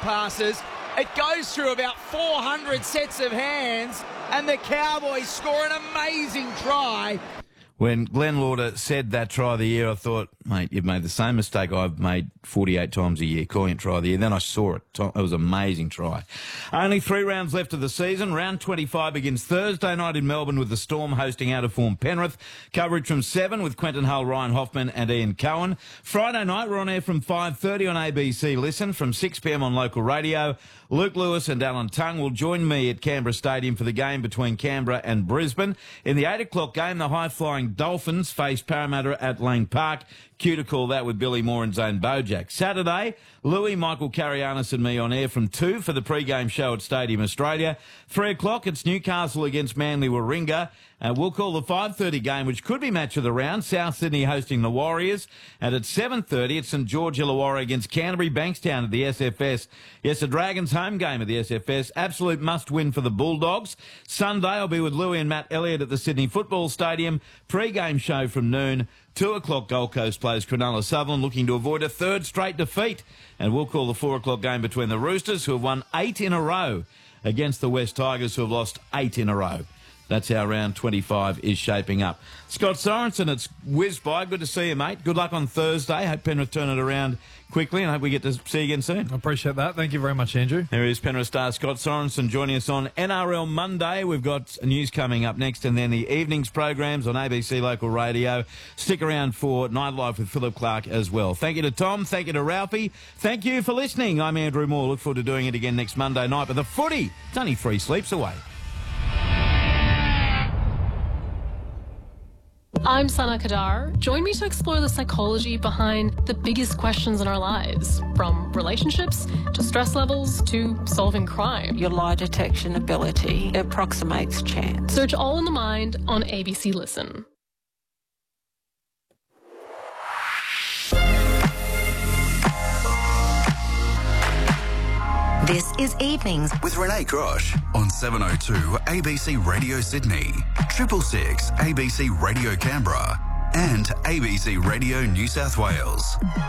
passes. It goes through about 400 sets of hands, and the Cowboys score an amazing try. When Glenn Lauder said that try of the year, I thought, mate, you've made the same mistake I've made 48 times a year, calling it try of the year. Then I saw it. It was an amazing try. Only 3 rounds left of the season. Round 25 begins Thursday night in Melbourne with the Storm hosting out-of-form Penrith. Coverage from 7 with Quentin Hull, Ryan Hoffman and Ian Cohen. Friday night, we're on air from 5:30 on ABC Listen, from 6 p.m. on local radio. Luke Lewis and Alan Tongue will join me at Canberra Stadium for the game between Canberra and Brisbane. In the 8 o'clock game, the high-flying Dolphins face Parramatta at Lane Park. Cue to call that with Billy Moore and Zane Bojack. Saturday, Louis, Michael Carianis and me on air from 2 for the pre-game show at Stadium Australia. 3 o'clock, it's Newcastle against Manly Warringah. We'll call the 5:30 game, which could be match of the round, South Sydney hosting the Warriors. And at 7:30, it's St George Illawarra against Canterbury Bankstown at the SFS. Yes, the Dragons' home game at the SFS. Absolute must-win for the Bulldogs. Sunday, I'll be with Louis and Matt Elliott at the Sydney Football Stadium. Pre-game show from noon. 2 o'clock, Gold Coast plays Cronulla Sutherland, looking to avoid a third straight defeat. And we'll call the 4 o'clock game between the Roosters, who have won 8 in a row, against the West Tigers, who have lost 8 in a row. That's how round 25 is shaping up. Scott Sorensen, it's whizzed by. Good to see you, mate. Good luck on Thursday. Hope Penrith turn it around quickly, and hope we get to see you again soon. I appreciate that. Thank you very much, Andrew. There is Penrith star Scott Sorensen joining us on NRL Monday. We've got news coming up next, and then the evenings programs on ABC Local Radio. Stick around for Nightlife with Philip Clark as well. Thank you to Tom. Thank you to Ralphie. Thank you for listening. I'm Andrew Moore. Look forward to doing it again next Monday night. But the footy, it's only 3 sleeps away. I'm Sana Kadar. Join me to explore the psychology behind the biggest questions in our lives, from relationships to stress levels to solving crime. Your lie detection ability approximates chance. Search All in the Mind on ABC Listen. This is Evenings with Renee Grosh on 702 ABC Radio Sydney, 666 ABC Radio Canberra, and ABC Radio New South Wales.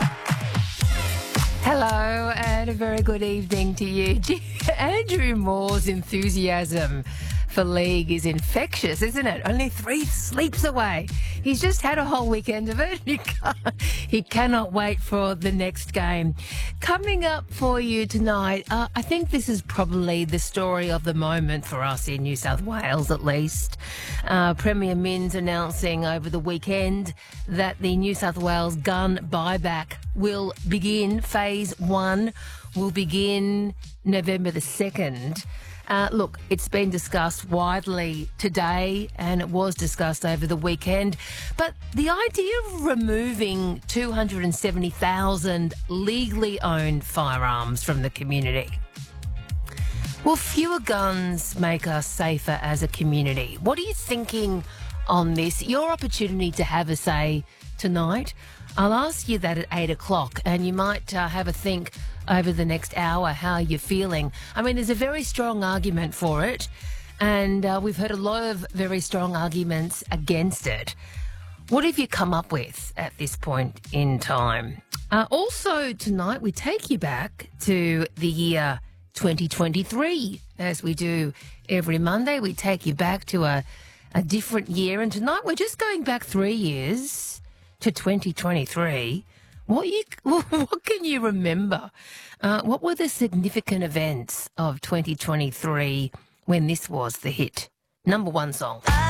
Hello and a very good evening to you. Andrew Moore's enthusiasm for league is infectious, isn't it? Only 3 sleeps away. He's just had a whole weekend of it. He cannot wait for the next game. Coming up for you tonight, I think this is probably the story of the moment for us in New South Wales, at least. Premier Minns announcing over the weekend that the New South Wales gun buyback will begin. Phase 1 will begin November the 2nd. Look, it's been discussed widely today and it was discussed over the weekend, but the idea of removing 270,000 legally owned firearms from the community. Will fewer guns make us safer as a community? What are you thinking on this? Your opportunity to have a say tonight. I'll ask you that at 8 o'clock and you might have a think over the next hour how you're feeling. I mean, there's a very strong argument for it and we've heard a lot of very strong arguments against it. What have you come up with at this point in time? Also tonight we take you back to the year 2023. As we do every Monday, we take you back to a different year, and tonight we're just going back 3 years to 2023. What can you remember? What were the significant events of 2023 when this was the hit? Number 1 song.